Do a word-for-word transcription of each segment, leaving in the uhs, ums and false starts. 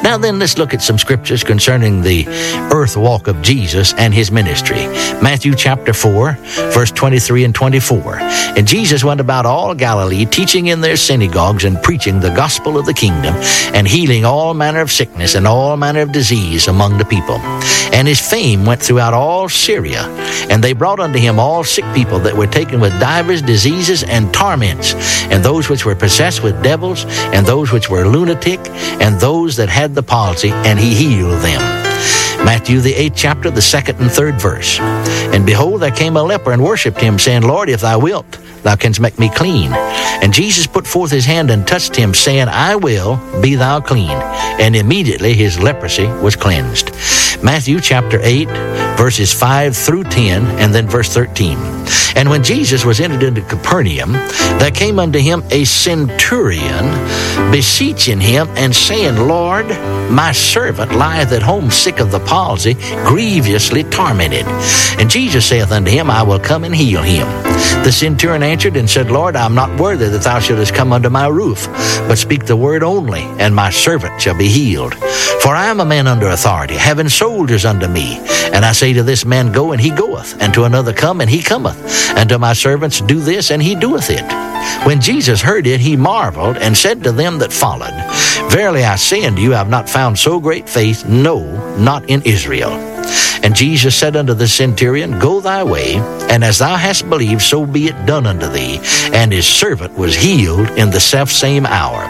Now then, let's look at some scriptures concerning the earth walk of Jesus and his ministry. Matthew chapter four, verse twenty-three and twenty-four. And Jesus went about all Galilee, teaching in their synagogues and preaching the gospel of the kingdom, and healing all manner of sickness and all manner of disease among the people. And his fame went throughout all Syria, and they brought unto him all sick people that were taken with divers diseases and torments, and those which were possessed with devils, and those which were lunatic, and those that had the palsy, and he healed them. Matthew, the eighth chapter, the second and third verse. And behold, there came a leper and worshipped him, saying, Lord, if thou wilt, thou canst make me clean. And Jesus put forth his hand and touched him, saying, I will, be thou clean. And immediately his leprosy was cleansed. Matthew chapter eight, verses five through ten, and then verse thirteen. And when Jesus was entered into Capernaum, there came unto him a centurion, beseeching him, and saying, Lord, my servant lieth at home sick of the palsy, grievously tormented. And Jesus saith unto him, I will come and heal him. The centurion answered and said, Lord, I am not worthy that thou shouldest come under my roof, but speak the word only, and my servant shall be healed. For I am a man under authority, having soldiers under me. And I say to this man, go, and he goeth, and to another, come, and he cometh, and to my servants, do this, and he doeth it. When Jesus heard it, he marveled, and said to them that followed, Verily I say unto you, I have not found so great faith, no, not in Israel. And Jesus said unto the centurion, Go thy way, and as thou hast believed, so be it done unto thee. And his servant was healed in the selfsame hour.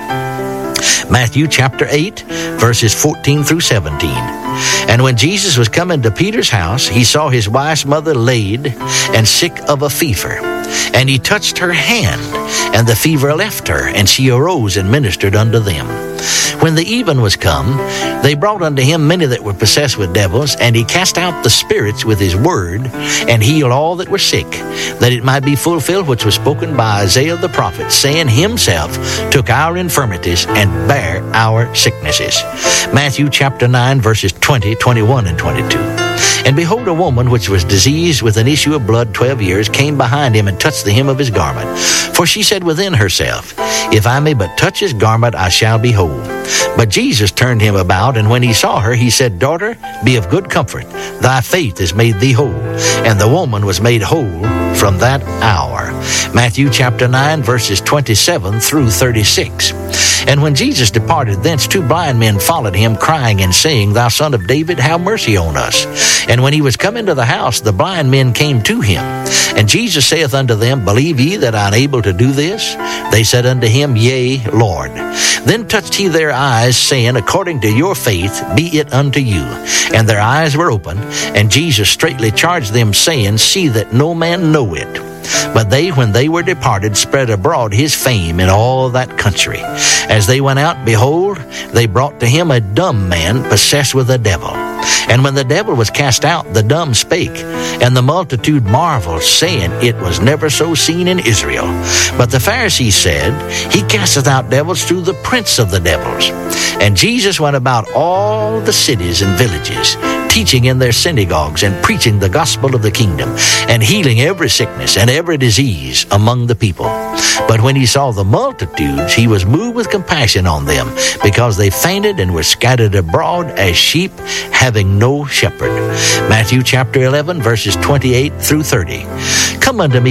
Matthew chapter eight, verses fourteen through seventeen. And when Jesus was come into Peter's house, he saw his wife's mother laid and sick of a fever. And he touched her hand, and the fever left her, and she arose and ministered unto them. When the even was come, they brought unto him many that were possessed with devils, and he cast out the spirits with his word, and healed all that were sick, that it might be fulfilled which was spoken by Isaiah the prophet, saying, Himself took our infirmities and bare our sicknesses. Matthew chapter nine, verses twenty, twenty-one, and twenty-two. And behold, a woman which was diseased with an issue of blood twelve years came behind him and touched the hem of his garment. For she said within herself, If I may but touch his garment, I shall be whole. But Jesus turned him about, and when he saw her, he said, Daughter, be of good comfort. Thy faith has made thee whole. And the woman was made whole from that hour. Matthew chapter nine, verses twenty-seven through thirty-six. And when Jesus departed thence, two blind men followed him, crying and saying, Thou son of David, have mercy on us. And when he was come into the house, the blind men came to him. And Jesus saith unto them, Believe ye that I am able to do this? They said unto him, Yea, Lord. Then touched he their eyes, saying, According to your faith be it unto you. And their eyes were opened, and Jesus straitly charged them, saying, See that no man know it. But they, when they were departed, spread abroad his fame in all that country. As they went out, behold, they brought to him a dumb man possessed with a devil. And when the devil was cast out, the dumb spake, and the multitude marveled, saying, It was never so seen in Israel. But the Pharisees said, He casteth out devils through the prince of the devils. And Jesus went about all the cities and villages, teaching in their synagogues and preaching the gospel of the kingdom, and healing every sickness and every disease among the people. But when he saw the multitudes, he was moved with compassion on them, because they fainted and were scattered abroad as sheep having no shepherd. Matthew chapter eleven, verses twenty-eight through thirty. Come unto me,